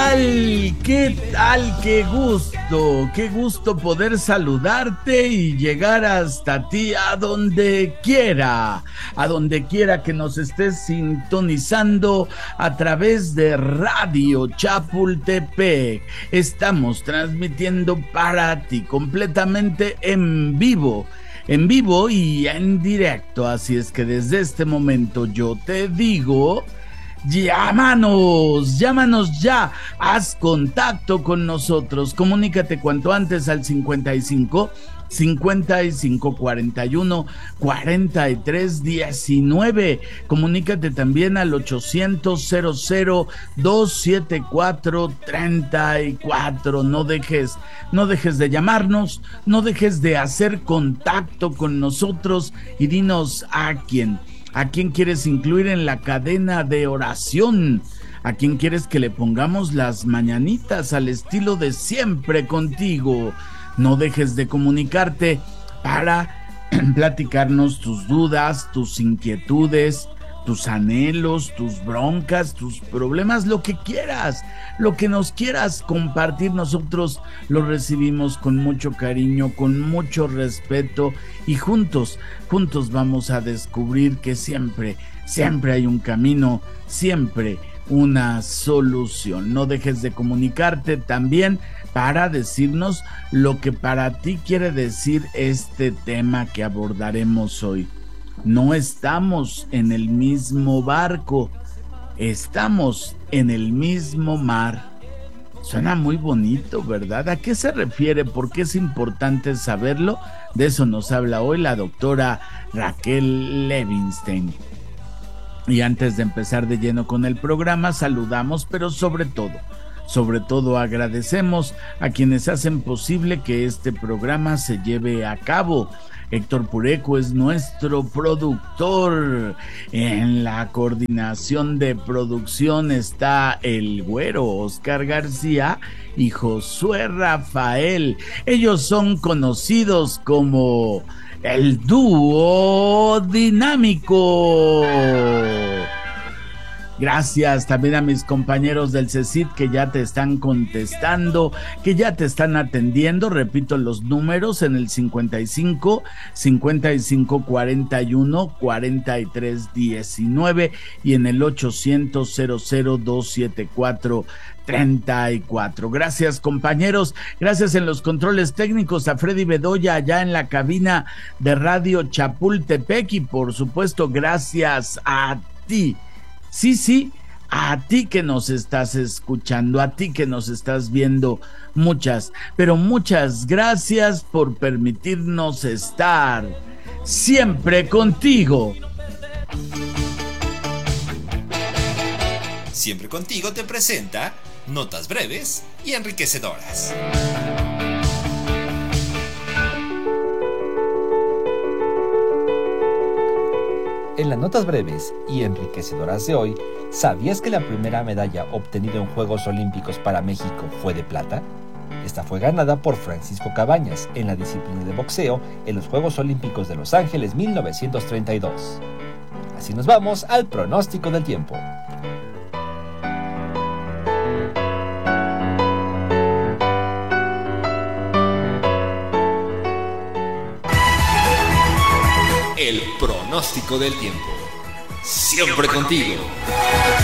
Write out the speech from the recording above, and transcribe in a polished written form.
tal? ¿Qué tal? Qué gusto poder saludarte y llegar hasta ti a donde quiera que nos estés sintonizando a través de Radio Chapultepec. Estamos transmitiendo para ti completamente en vivo y en directo, así es que desde este momento yo te digo: llámanos ya, haz contacto con nosotros, comunícate cuanto antes al 55 41 43 19. Comunícate también al 800 00 274 34. No dejes de llamarnos, no dejes de hacer contacto con nosotros y dinos a quién quieres incluir en la cadena de oración, a quién quieres que le pongamos las mañanitas al estilo de Siempre Contigo. No dejes de comunicarte para platicarnos tus dudas, tus inquietudes, tus anhelos, tus broncas, tus problemas, lo que quieras, lo que nos quieras compartir. Nosotros lo recibimos con mucho cariño, con mucho respeto, y juntos vamos a descubrir que siempre hay un camino, siempre una solución. No dejes de comunicarte también para decirnos lo que para ti quiere decir este tema que abordaremos hoy. No estamos en el mismo barco, estamos en el mismo mar. Suena muy bonito, ¿verdad? ¿A qué se refiere? ¿Por qué es importante saberlo? De eso nos habla hoy la doctora Raquel Levinstein. Y antes de empezar de lleno con el programa, saludamos, pero sobre todo agradecemos a quienes hacen posible que este programa se lleve a cabo. Héctor Pureco es nuestro productor. En la coordinación de producción está el güero Oscar García y Josué Rafael. Ellos son conocidos como el dúo dinámico. Gracias también a mis compañeros del CECIT que ya te están contestando, que ya te están atendiendo. Repito los números: en el 55 41 43 19 y en el 800 00 274 34. Gracias, compañeros. Gracias en los controles técnicos a Freddy Bedoya allá en la cabina de Radio Chapultepec, y por supuesto gracias a ti. Sí, a ti que nos estás escuchando, a ti que nos estás viendo. Muchas gracias por permitirnos estar siempre contigo. Siempre Contigo te presenta notas breves y enriquecedoras. En las notas breves y enriquecedoras de hoy, ¿sabías que la primera medalla obtenida en Juegos Olímpicos para México fue de plata? Esta fue ganada por Francisco Cabañas en la disciplina de boxeo en los Juegos Olímpicos de Los Ángeles 1932. Así nos vamos al pronóstico del tiempo. El pronóstico del tiempo. Siempre contigo.